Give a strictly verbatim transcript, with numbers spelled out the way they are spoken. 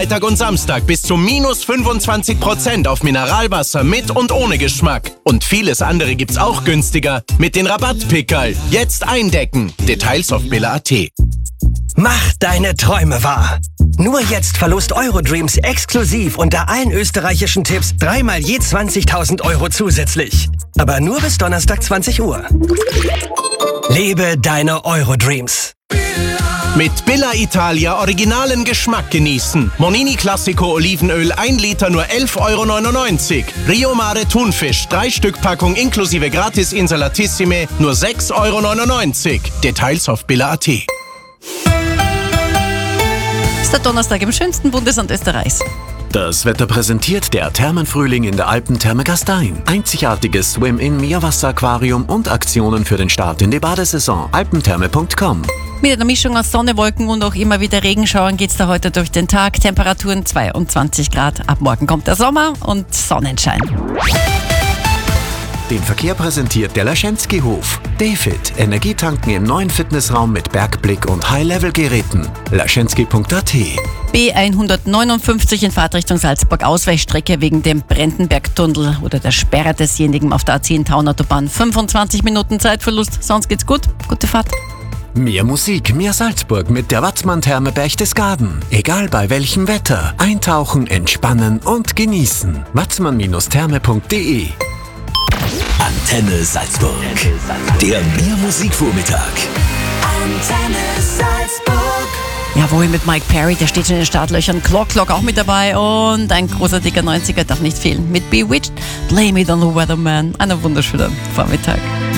Freitag und Samstag bis zu minus fünfundzwanzig Prozent auf Mineralwasser mit und ohne Geschmack. Und vieles andere gibt's auch günstiger mit den Rabattpickerl. Jetzt eindecken. Details auf billa punkt at. Mach deine Träume wahr. Nur jetzt verlost Eurodreams exklusiv unter allen österreichischen Tipps dreimal je zwanzigtausend Euro zusätzlich. Aber nur bis Donnerstag zwanzig Uhr. Lebe deine Eurodreams. Mit Billa Italia originalen Geschmack genießen. Monini Classico Olivenöl ein Liter nur elf Euro neunundneunzig. Rio Mare Thunfisch drei Stück Packung inklusive Gratis Insalatissime nur sechs Euro neunundneunzig. Details auf billa punkt at. Ist der Donnerstag im schönsten Bundesland Österreichs. Das Wetter präsentiert der Thermenfrühling in der Alpentherme Gastein. Einzigartiges Swim-In-Meerwasser-Aquarium und Aktionen für den Start in die Badesaison. alpentherme punkt com. Mit einer Mischung aus Sonne, Wolken und auch immer wieder Regenschauern geht's da heute durch den Tag. Temperaturen zweiundzwanzig Grad. Ab morgen kommt der Sommer und Sonnenschein. Den Verkehr präsentiert der Laschenski-Hof. Dayfit, Energietanken im neuen Fitnessraum mit Bergblick und High-Level-Geräten. laschenski punkt at. B hundertneunundfünfzig in Fahrtrichtung Salzburg, Ausweichstrecke wegen dem Brendenbergtunnel oder der Sperre desjenigen auf der A zehn Taunautobahn. fünfundzwanzig Minuten Zeitverlust, sonst geht's gut. Gute Fahrt. Mehr Musik, mehr Salzburg mit der Watzmann-Therme Berchtesgaden. Egal bei welchem Wetter. Eintauchen, entspannen und genießen. watzmann Therme punkt de. Antenne Salzburg. Der Mehr-Musik-Vormittag. Antenne Salzburg. Jawohl, mit Mike Perry, der steht schon in den Startlöchern. Clock Clock auch mit dabei und ein großartiger neunziger darf nicht fehlen. Mit Bewitched, Blame It on the Weatherman. Einen wunderschönen Vormittag.